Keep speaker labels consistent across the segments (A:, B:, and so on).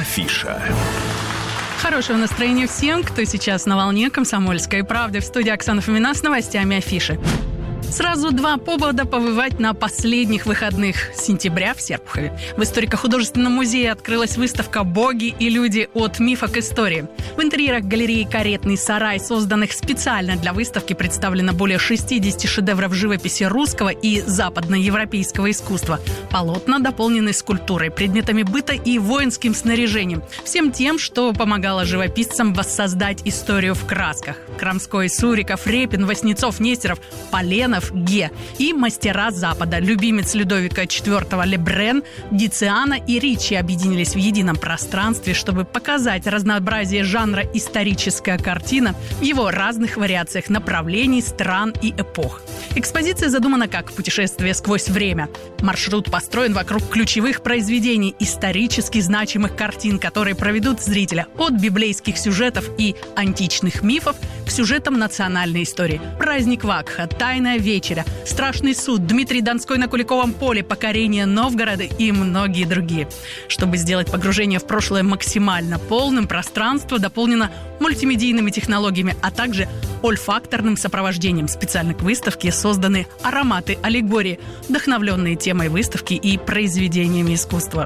A: Афиша.
B: Хорошего настроения всем, кто сейчас на волне «Комсомольской правды». В студии Оксана Фомина с новостями Афиши. Сразу два повода побывать на последних выходных сентября в Серпухове. В историко-художественном музее открылась выставка «Боги и люди. От мифа к истории». В интерьерах галереи «Каретный сарай», созданных специально для выставки, представлено более 60 шедевров живописи русского и западноевропейского искусства. Полотна дополнены скульптурой, предметами быта и воинским снаряжением. Всем тем, что помогало живописцам воссоздать историю в красках. Крамской, Суриков, Репин, Васнецов, Нестеров, Поленов, Ге и мастера Запада. Любимец Людовика IV Лебрен, Дициана и Ричи объединились в едином пространстве, чтобы показать разнообразие жанра «историческая картина» в его разных вариациях направлений, стран и эпох. Экспозиция задумана как путешествие сквозь время. Маршрут построен вокруг ключевых произведений, исторически значимых картин, которые проведут зрителя от библейских сюжетов и античных мифов к сюжетам национальной истории. Праздник Вакха, Тайная вечеря, Страшный суд, Дмитрий Донской на Куликовом поле, Покорение Новгорода и многие другие. Чтобы сделать погружение в прошлое максимально полным, пространство дополнено мультимедийными технологиями, а также ольфакторным сопровождением. Специально к выставке созданы ароматы аллегории, вдохновленные темой выставки и произведениями искусства.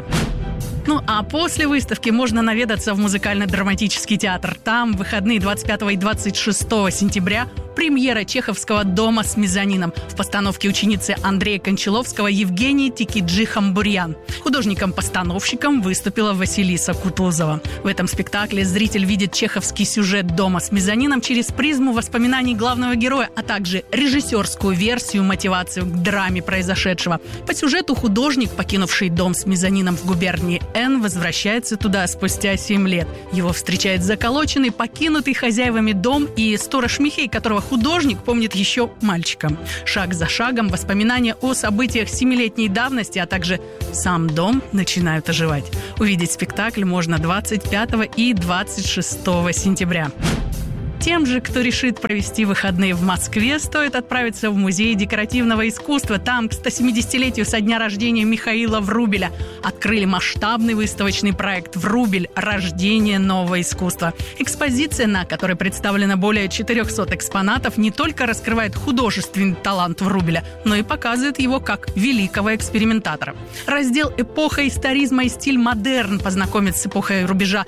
B: А после выставки можно наведаться в музыкально-драматический театр. Там в выходные 25 и 26 сентября премьера чеховского «Дома с мезонином» в постановке ученицы Андрея Кончаловского Евгении Тикиджи-Хамбурьян. Художником-постановщиком выступила Василиса Кутузова. В этом спектакле зритель видит чеховский сюжет «Дома с мезонином» через призму воспоминаний главного героя, а также режиссерскую версию, мотивацию к драме произошедшего. По сюжету художник, покинувший дом с мезонином в губернии Н, возвращается туда спустя 7 лет. Его встречает заколоченный, покинутый хозяевами дом и сторож Михей, которого художник помнит еще мальчиком. Шаг за шагом воспоминания о событиях 7-летней давности, а также сам дом начинают оживать. Увидеть спектакль можно 25 и 26 сентября. Тем же, кто решит провести выходные в Москве, стоит отправиться в Музей декоративного искусства. Там, к 170-летию со дня рождения Михаила Врубеля, открыли масштабный выставочный проект «Врубель. Рождение нового искусства». Экспозиция, на которой представлено более 400 экспонатов, не только раскрывает художественный талант Врубеля, но и показывает его как великого экспериментатора. Раздел «Эпоха историзма и стиль модерн» познакомит с эпохой рубежа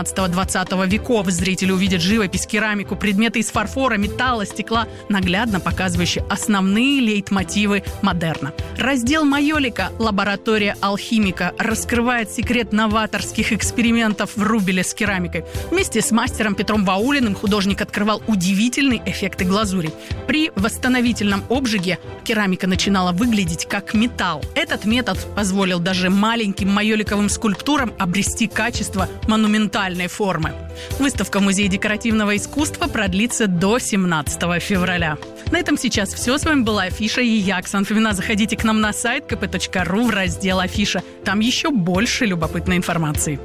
B: 19-20 веков. Зрители увидят живопись, керамику, предметы из фарфора, металла, стекла, наглядно показывающие основные лейтмотивы модерна. Раздел «Майолика. Лаборатория алхимика» раскрывает секрет новаторских экспериментов Врубеля с керамикой. Вместе с мастером Петром Ваулиным художник открывал удивительные эффекты глазури. При восстановительном обжиге керамика начинала выглядеть как металл. Этот метод позволил даже маленьким майоликовым скульптурам обрести качество монументальной формы. Выставка Музея декоративного искусства продлится до 17 февраля. На этом сейчас все. С вами была Афиша и я, Оксана Фомина. Заходите к нам на сайт kp.ru в раздел «Афиша». Там еще больше любопытной информации.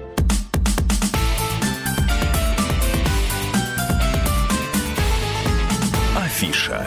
A: Афиша.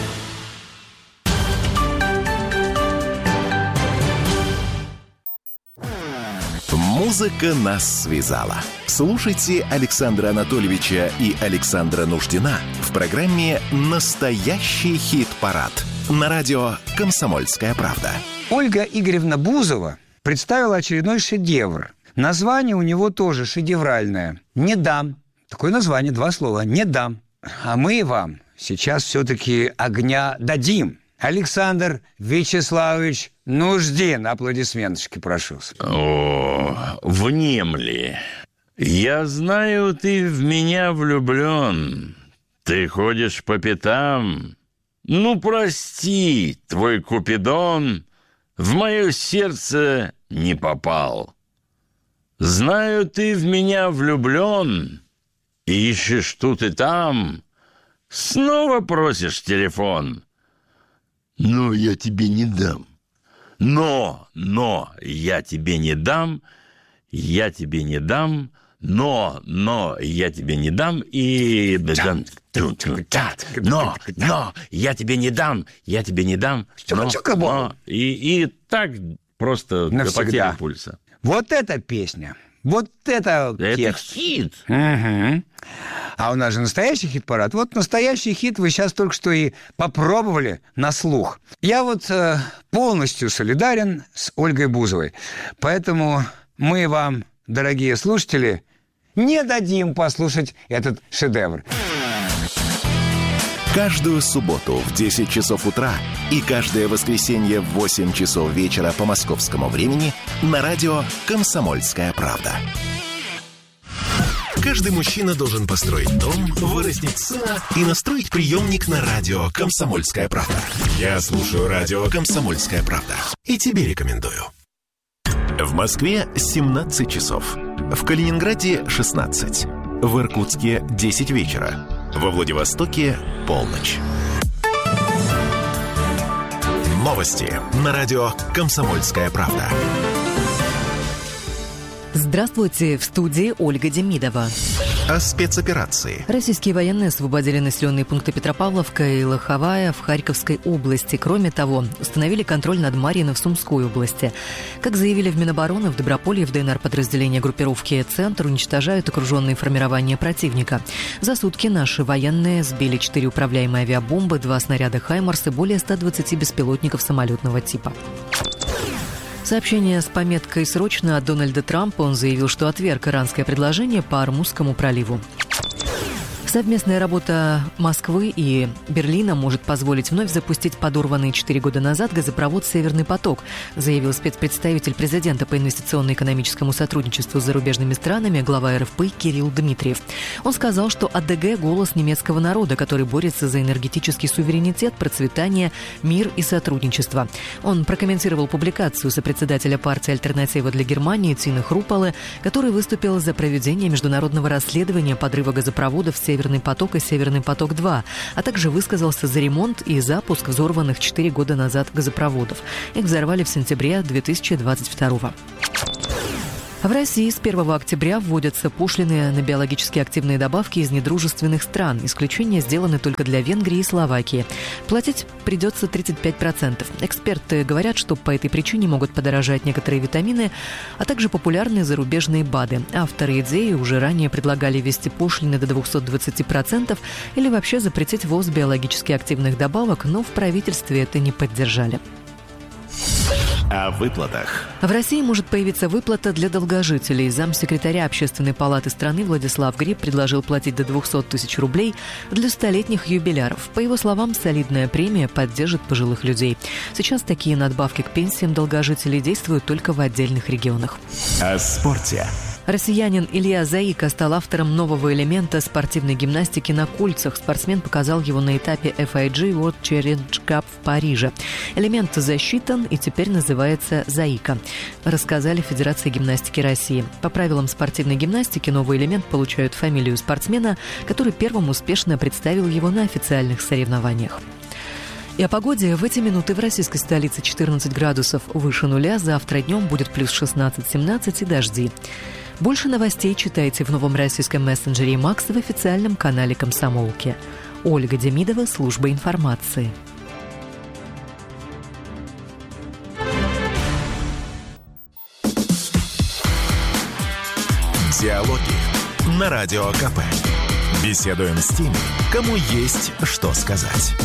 A: Музыка нас связала. Слушайте Александра Анатольевича и Александра Нуждина в программе «Настоящий хит-парад» на радио «Комсомольская правда».
C: Ольга Игоревна Бузова представила очередной шедевр. Название у него тоже шедевральное. «Не дам». Такое название, 2 слова. «Не дам». А мы вам сейчас все-таки огня дадим. Александр Вячеславович Нуждин. Аплодисменточки, прошу.
D: О, внемли. Я знаю, ты в меня влюблен. Ты ходишь по пятам. Ну, прости, твой Купидон в мое сердце не попал. Знаю, ты в меня влюблен. Ищешь тут и там. Снова просишь телефон. Но я тебе не дам. Но я тебе не дам. Я тебе не дам. Но я тебе не дам. И... Но я тебе не дам. Я тебе не дам. И так просто до потери пульса.
C: Вот эта песня Вот это
D: Это
C: текст.
D: хит.
C: Угу. А у нас же настоящий хит-парад. Вот настоящий хит вы сейчас только что и попробовали на слух. Я вот полностью солидарен с Ольгой Бузовой. Поэтому мы вам, дорогие слушатели, не дадим послушать этот шедевр.
A: Каждую субботу в 10 часов утра и каждое воскресенье в 8 часов вечера по московскому времени на радио «Комсомольская правда».
E: Каждый мужчина должен построить дом, вырастить сына и настроить приемник на радио «Комсомольская правда». Я слушаю радио «Комсомольская правда» и тебе рекомендую. В Москве 17 часов. В Калининграде 16. В Иркутске 10 вечера. Во Владивостоке полночь. Новости на радио «Комсомольская правда».
F: Здравствуйте, в студии Ольга Демидова.
E: О спецоперации.
F: Российские военные освободили населенные пункты Петропавловка и Лоховая в Харьковской области. Кроме того, установили контроль над Марьино в Сумской области. Как заявили в Минобороны, в Доброполье в ДНР-подразделения группировки «Центр» уничтожают окруженные формирования противника. За сутки наши военные сбили 4 управляемые авиабомбы, 2 снаряда «Хаймарс» и более 120 беспилотников самолетного типа. Сообщение с пометкой «Срочно» от Дональда Трампа. Он заявил, что отверг иранское предложение по Ормузскому проливу. Совместная работа Москвы и Берлина может позволить вновь запустить подорванный 4 года назад газопровод «Северный поток», заявил спецпредставитель президента по инвестиционно-экономическому сотрудничеству с зарубежными странами, глава РФП Кирилл Дмитриев. Он сказал, что АДГ – голос немецкого народа, который борется за энергетический суверенитет, процветание, мир и сотрудничество. Он прокомментировал публикацию сопредседателя партии «Альтернатива для Германии» Тины Хрупалы, который выступил за проведение международного расследования подрыва газопроводов «Северный поток» и «Северный поток-2», а также высказался за ремонт и запуск взорванных 4 года назад газопроводов. Их взорвали в сентябре 2022 года. В России с 1 октября вводятся пошлины на биологически активные добавки из недружественных стран. Исключения сделаны только для Венгрии и Словакии. Платить придется 35%. Эксперты говорят, что по этой причине могут подорожать некоторые витамины, а также популярные зарубежные БАДы. Авторы идеи уже ранее предлагали ввести пошлины до 220% или вообще запретить ввоз биологически активных добавок, но в правительстве это не поддержали.
E: О выплатах.
F: В России может появиться выплата для долгожителей. Замсекретаря Общественной палаты страны Владислав Гриб предложил платить до 200 тысяч рублей для 100-летних юбиляров. По его словам, солидная премия поддержит пожилых людей. Сейчас такие надбавки к пенсиям долгожителей действуют только в отдельных регионах.
E: О спорте.
F: Россиянин Илья Заика стал автором нового элемента спортивной гимнастики на кольцах. Спортсмен показал его на этапе FIG World Challenge Cup в Париже. Элемент засчитан и теперь называется «Заика», рассказали в Федерации гимнастики России. По правилам спортивной гимнастики новый элемент получает фамилию спортсмена, который первым успешно представил его на официальных соревнованиях. И о погоде. В эти минуты в российской столице 14 градусов выше нуля. Завтра днем будет плюс 16-17 и дожди. Больше новостей читайте в новом российском мессенджере «Макс» в официальном канале «Комсомолки». Ольга Демидова, служба информации.
E: Диалоги на Радио КП. Беседуем с теми, кому есть что сказать.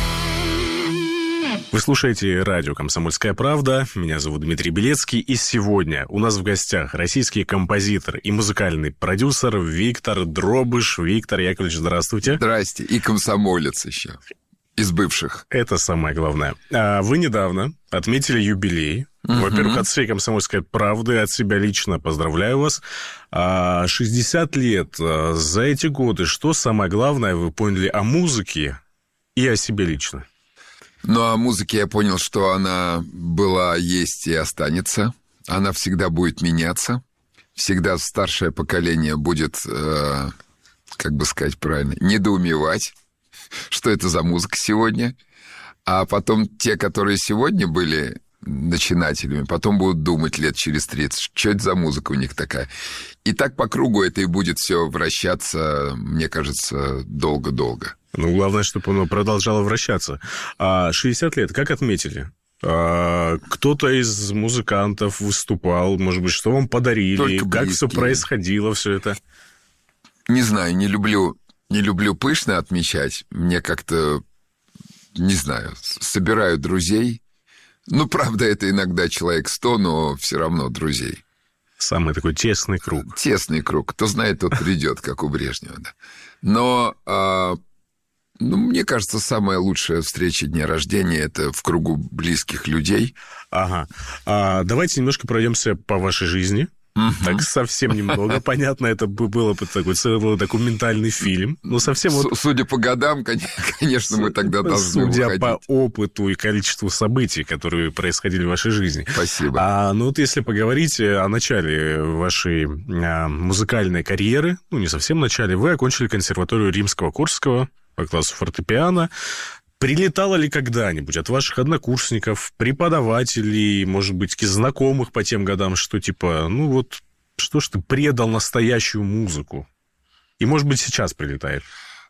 G: Вы слушаете радио «Комсомольская правда». Меня зовут Дмитрий Белецкий. И сегодня у нас в гостях российский композитор и музыкальный продюсер Виктор Дробыш. Виктор Яковлевич, здравствуйте.
H: Здрасте. И комсомолец еще. Из бывших.
G: Это самое главное. Вы недавно отметили юбилей. Во-первых, от всей «Комсомольской правды», от себя лично поздравляю вас. 60 лет. За эти годы что самое главное вы поняли о музыке и о себе лично?
H: Ну, о музыке я понял, что она была, есть и останется. Она всегда будет меняться. Всегда старшее поколение будет, как бы сказать правильно, недоумевать, что это за музыка сегодня. А потом те, которые сегодня были начинателями, потом будут думать лет через 30, что это за музыка у них такая. И так по кругу это и будет все вращаться, мне кажется, долго-долго.
G: Ну, главное, чтобы оно продолжало вращаться. А 60 лет как отметили? Кто-то из музыкантов выступал, может быть, что вам подарили,
H: Только
G: как
H: близкие.
G: все происходило, все это?
H: Не знаю, не люблю пышно отмечать. Мне как-то, не знаю, собираю друзей. Ну, правда, это иногда человек 100, но все равно друзей.
G: Самый такой тесный круг.
H: Тесный круг. Кто знает, тот придет, как у Брежнева. Да. Но, мне кажется, самая лучшая встреча дня рождения – это в кругу близких людей.
G: Ага. Давайте немножко пройдемся по вашей жизни. Так совсем немного. Понятно, это было бы такой целый документальный фильм. Но совсем вот...
H: Судя по годам, конечно, мы тогда должны
G: Судя
H: выходить.
G: по опыту и количеству событий, которые происходили в вашей жизни.
H: Спасибо.
G: Ну вот если поговорить о начале вашей музыкальной карьеры, ну не совсем начале, вы окончили консерваторию Римского-Корсакова по классу фортепиано. Прилетало ли когда-нибудь от ваших однокурсников, преподавателей, может быть, знакомых по тем годам, что типа, ну вот, что ж ты предал настоящую музыку? И, может быть, сейчас прилетает?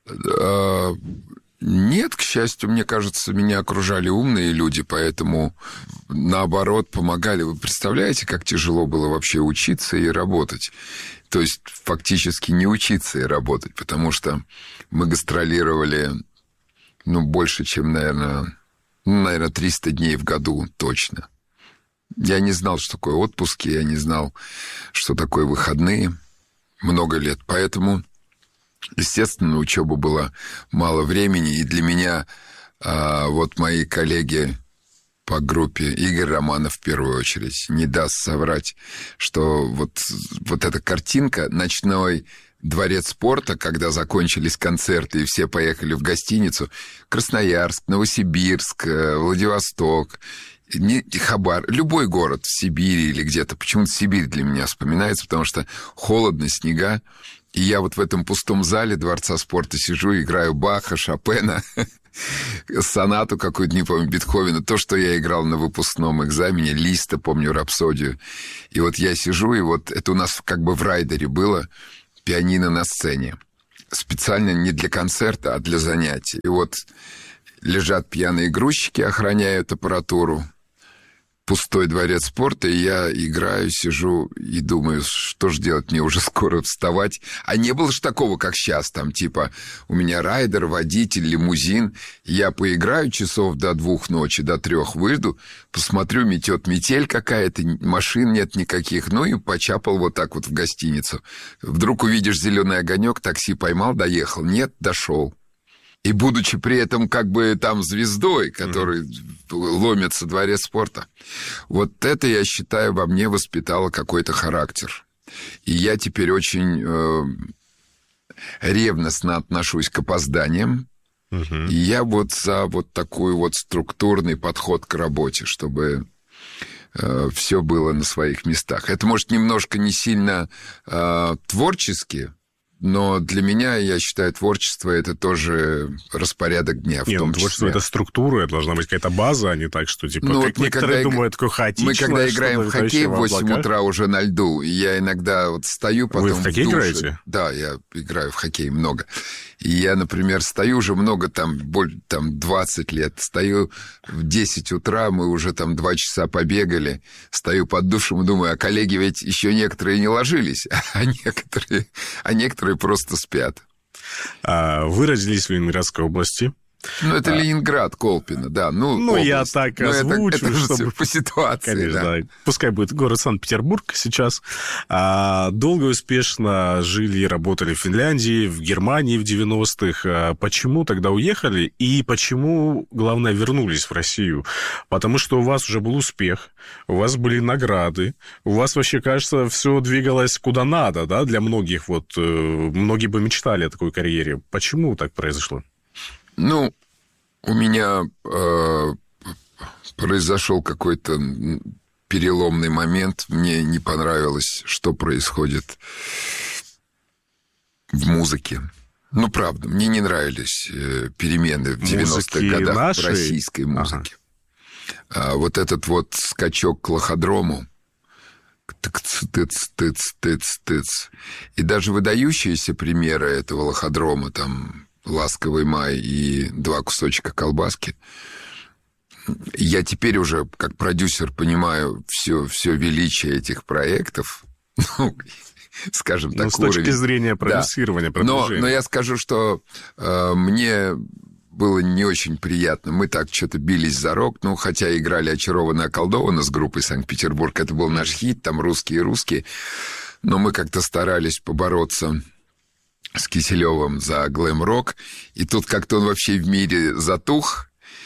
H: Нет, к счастью, мне кажется, меня окружали умные люди, поэтому, наоборот, помогали. Вы представляете, как тяжело было вообще учиться и работать? То есть, фактически не учиться и работать, потому что мы гастролировали... больше, чем, наверное, 300 дней в году точно. Я не знал, что такое отпуски, я не знал, что такое выходные много лет. Поэтому, естественно, на учебу было мало времени. И для меня вот мои коллеги по группе, Игорь Романов в первую очередь, не даст соврать, что вот эта картинка «Ночной дворец спорта», когда закончились концерты и все поехали в гостиницу, Красноярск, Новосибирск, Владивосток, Хабар, любой город в Сибири или где-то. Почему-то Сибирь для меня вспоминается, потому что холодно, снега. И я вот в этом пустом зале Дворца спорта сижу, играю Баха, Шопена, сонату какую-то, не помню, Бетховена. То, что я играл на выпускном экзамене, Листа, помню, Рапсодию. И вот я сижу, и вот это у нас как бы в райдере было, пианино на сцене. Специально не для концерта, а для занятий. И вот лежат пьяные грузчики, охраняют аппаратуру. Пустой дворец спорта, и я играю, сижу и думаю, что же делать, мне уже скоро вставать. А не было же такого, как сейчас, там, типа, у меня райдер, водитель, лимузин. Я поиграю часов до 2 ночи, до 3 выйду, посмотрю, метет метель какая-то, машин нет никаких, ну и почапал вот так вот в гостиницу. Вдруг увидишь зеленый огонек, такси поймал, доехал. Нет, дошел. И будучи при этом как бы там звездой, который ломится дворец спорта. Вот это, я считаю, во мне воспитало какой-то характер. И я теперь очень ревностно отношусь к опозданиям. И я вот за вот такой вот структурный подход к работе, чтобы все было на своих местах. Это, может, немножко не сильно творчески, но для меня, я считаю, творчество – это тоже распорядок дня в том числе.
G: Творчество – это структура, должна быть какая-то база, а не так, что, типа,
H: ну,
G: как некоторые думают, такое хаотичное.
H: Мы когда играем в хоккей в 8 утра уже на льду, я иногда вот стою, потом
G: Вы в хоккей играете?
H: Да, я играю в хоккей много. И я, например, стою уже много, там 20 лет, стою в 10 утра, мы уже там 2 часа побегали, стою под душем и думаю, а коллеги ведь еще некоторые не ложились, а некоторые просто спят.
G: Вы родились в Ленинградской области.
H: Ну, это Ленинград, Колпино, да. Ну
G: я так озвучу,
H: это
G: чтобы...
H: по ситуации,
G: конечно,
H: да.
G: Пускай будет город Санкт-Петербург сейчас. Долго и успешно жили и работали в Финляндии, в Германии в 90-х. Почему тогда уехали и почему, главное, вернулись в Россию? Потому что у вас уже был успех, у вас были награды, у вас вообще, кажется, все двигалось куда надо, да, для многих. Вот многие бы мечтали о такой карьере. Почему так произошло?
H: Ну, у меня произошел какой-то переломный момент. Мне не понравилось, что происходит в музыке. Ну, правда, мне не нравились перемены в 90-х годах нашей? В российской музыке. Вот этот вот скачок к лоходрому. Тыц-тыц-тыц-тыц-тыц. И даже выдающиеся примеры этого лоходрома, там... «Ласковый май» и 2 кусочка колбаски. я теперь уже как продюсер понимаю все величие этих проектов, скажем так,
G: с точки зрения продюсирования, продвижения.
H: Но я скажу, что мне было не очень приятно. Мы так что-то бились за рок, хотя играли «Очарованно, околдовано» с группой «Санкт-Петербург». Это был наш хит, там русские. Но мы как-то старались побороться с Киселевым за глэм-рок. И тут как-то он вообще в мире затух.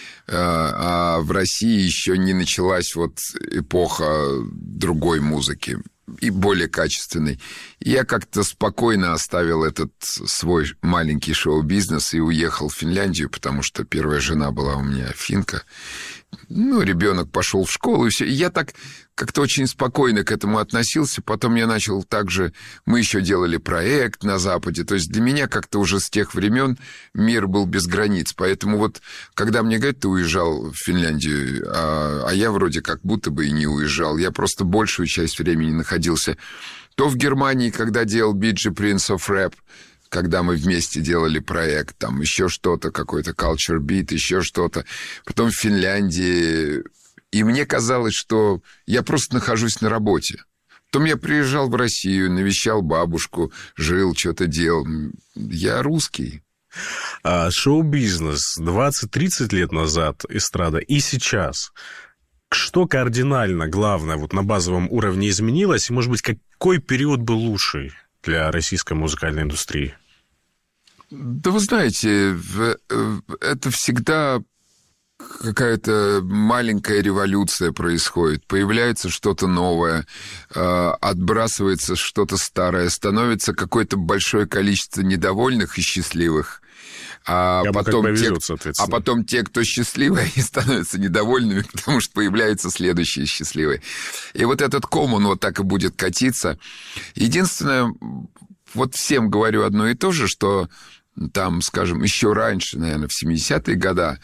H: А в России еще не началась вот эпоха другой музыки и более качественной. И я как-то спокойно оставил этот свой маленький шоу-бизнес и уехал в Финляндию, потому что первая жена была у меня финка. Ребенок пошел в школу, и все. И я так как-то очень спокойно к этому относился. Потом я начал также... Мы еще делали проект на Западе. То есть для меня как-то уже с тех времен мир был без границ. Поэтому вот, когда мне говорят, ты уезжал в Финляндию, а я вроде как будто бы и не уезжал. Я просто большую часть времени находился то в Германии, когда делал Bee Gees Prince of Rap, когда мы вместе делали проект, там еще что-то, какой-то Culture Beat, еще что-то. Потом в Финляндии. И мне казалось, что я просто нахожусь на работе. Потом я приезжал в Россию, навещал бабушку, жил, что-то делал. Я русский.
G: Шоу-бизнес 20-30 лет назад, эстрада, и сейчас. Что кардинально, главное, вот на базовом уровне изменилось? И, может быть, какой период был лучший для российской музыкальной индустрии?
H: Да вы знаете, это всегда какая-то маленькая революция происходит. Появляется что-то новое, отбрасывается что-то старое, становится какое-то большое количество недовольных и счастливых. А потом те, кто счастливые, они становятся недовольными, потому что появляются следующие счастливые. И вот этот ком, он вот так и будет катиться. Единственное, вот всем говорю одно и то же, что там, скажем, еще раньше, наверное, в 70-е годы,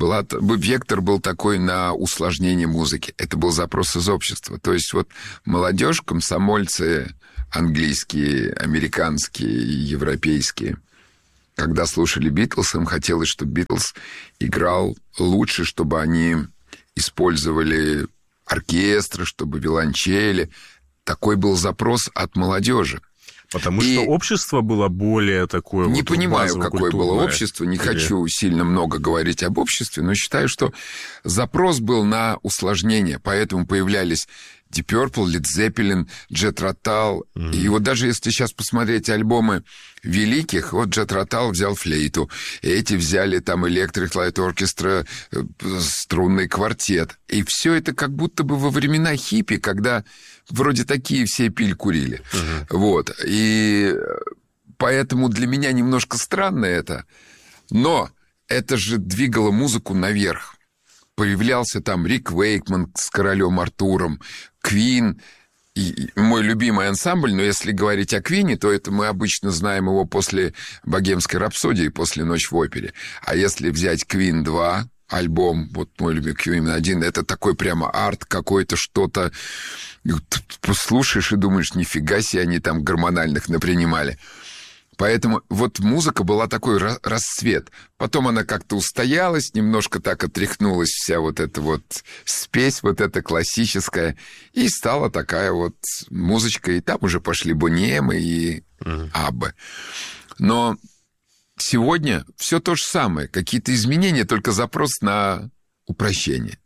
H: вектор был такой на усложнение музыки. Это был запрос из общества. То есть вот молодежь, комсомольцы английские, американские, европейские, когда слушали Битлз, им хотелось, чтобы Битлз играл лучше, чтобы они использовали оркестры, чтобы виолончели. Такой был запрос от молодежи.
G: Потому что общество было более такое...
H: Не понимаю, какое было общество, не хочу сильно много говорить об обществе, но считаю, что запрос был на усложнение, поэтому появлялись Deep Purple, Led Zeppelin, Jethro Tull. И вот даже если сейчас посмотреть альбомы великих, вот Jethro Tull взял флейту, эти взяли там Electric Light Orchestra, струнный квартет. И все это как будто бы во времена хиппи, когда вроде такие все пиль-курили. Вот. И поэтому для меня немножко странно это. Но это же двигало музыку наверх. Появлялся там Рик Вейкман с королем Артуром, Квин, и мой любимый ансамбль, но если говорить о Квине, то это мы обычно знаем его после «Богемской рапсодии», после «Ночь в опере». А если взять «Квин 2», альбом, вот мой любимый Квин 1, это такой прямо арт какой-то, что-то... Послушаешь и думаешь, нифига себе они там гормональных напринимали. Поэтому вот музыка была такой расцвет. Потом она как-то устоялась, немножко так отряхнулась вся вот эта вот спесь, вот эта классическая, и стала такая вот музычка. И там уже пошли Бонемы и Аббы. Но сегодня все то же самое. Какие-то изменения, только запрос на упрощение.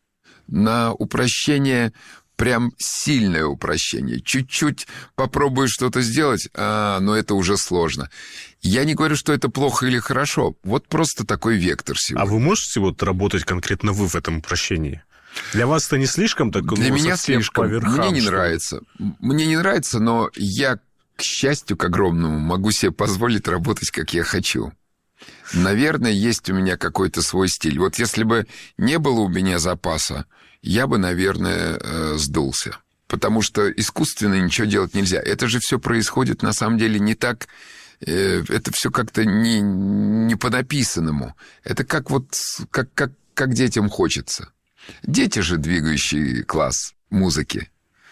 H: На упрощение... Прям сильное упрощение. Чуть-чуть попробую что-то сделать, но это уже сложно. Я не говорю, что это плохо или хорошо. Вот просто такой вектор сегодня.
G: А вы можете вот работать конкретно вы в этом упрощении? Для вас это не слишком так?
H: Для меня слишком.
G: По верхам,
H: мне не нравится. Мне не нравится, но я, к счастью, к огромному, могу себе позволить работать, как я хочу. Наверное, есть у меня какой-то свой стиль. Вот если бы не было у меня запаса, я бы, наверное, сдулся. Потому что искусственно ничего делать нельзя. Это же все происходит, на самом деле, не так... Это все как-то не по написанному. Это как вот... Как детям хочется. Дети же двигающий класс музыки.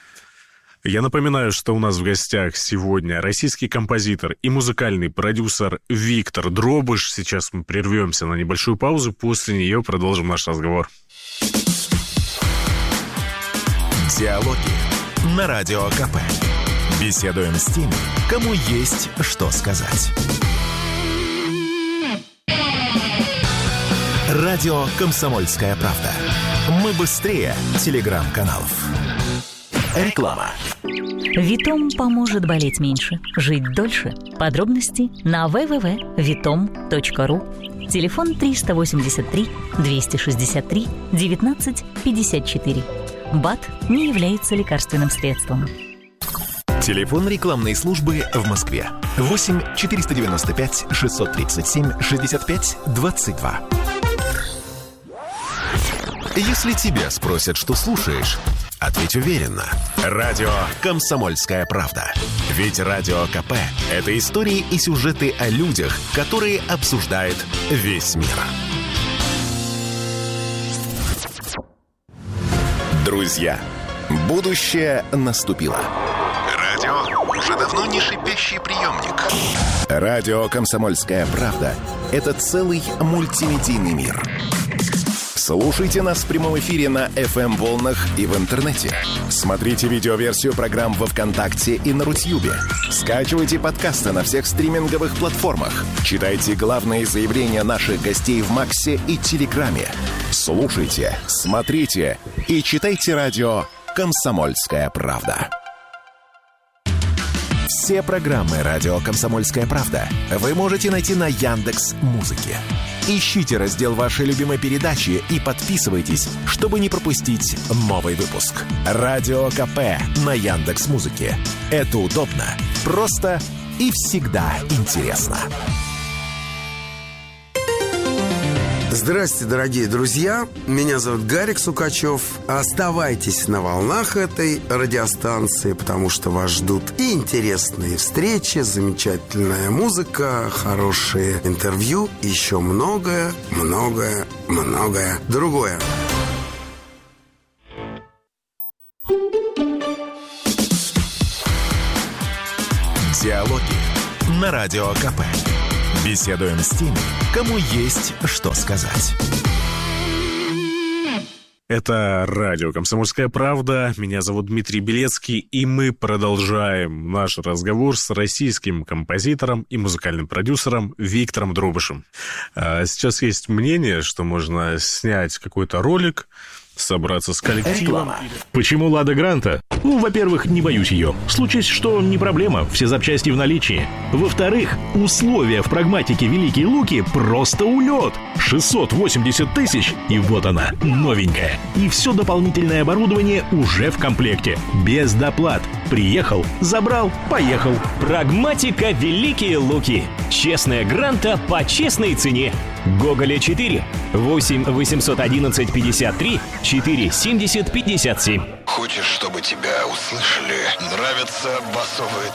G: Я напоминаю, что у нас в гостях сегодня российский композитор и музыкальный продюсер Виктор Дробыш. Сейчас мы прервемся на небольшую паузу, после нее продолжим наш разговор.
E: Диалоги на Радио КП. Беседуем с теми, кому есть что сказать. Радио «Комсомольская правда». Мы быстрее телеграм-каналов. Реклама.
I: Витом поможет болеть меньше, жить дольше. Подробности на www.vitom.ru. Телефон 383 263 19 54. БАД не является лекарственным средством.
E: Телефон рекламной службы в Москве. 8 495 637 65 22. Если тебя спросят, что слушаешь, ответь уверенно. Радио «Комсомольская правда». Ведь Радио КП – это истории и сюжеты о людях, которые обсуждает весь мир. Друзья, будущее наступило. Радио уже давно не шипящий приемник. Радио «Комсомольская правда» – это целый мультимедийный мир. Слушайте нас в прямом эфире на FM-волнах и в интернете. Смотрите видеоверсию программ во ВКонтакте и на Рутьюбе. Скачивайте подкасты на всех стриминговых платформах. Читайте главные заявления наших гостей в Максе и Телеграме. Слушайте, смотрите и читайте радио «Комсомольская правда». Все программы «Радио Комсомольская правда» вы можете найти на Яндекс.Музыке. Ищите раздел вашей любимой передачи и подписывайтесь, чтобы не пропустить новый выпуск. Радио КП на Яндекс.Музыке. Это удобно, просто и всегда интересно.
J: Здравствуйте, дорогие друзья. Меня зовут Гарик Сукачев. Оставайтесь на волнах этой радиостанции, потому что вас ждут и интересные встречи, замечательная музыка, хорошие интервью и еще многое другое.
E: Диалоги на Радио КП. Беседуем с теми, кому есть что сказать.
G: Это радио «Комсомольская правда». Меня зовут Дмитрий Белецкий, и мы продолжаем наш разговор с российским композитором и музыкальным продюсером Виктором Дробышем. Сейчас есть мнение, что можно снять какой-то ролик, собраться с коллективом.
K: Почему «Лада Гранта»? Во-первых, не боюсь ее. Случись, что не проблема, все запчасти в наличии. Во-вторых, условия в прагматике «Великие Луки» просто улет. 680 тысяч, и вот она, новенькая. И все дополнительное оборудование уже в комплекте. Без доплат. Приехал, забрал, поехал.
L: Прагматика «Великие Луки». Честная Гранта по честной цене. Гоголя 4. 8 811 53 4 70 57.
M: Хочешь, чтобы тебя услышали? Нравятся басовые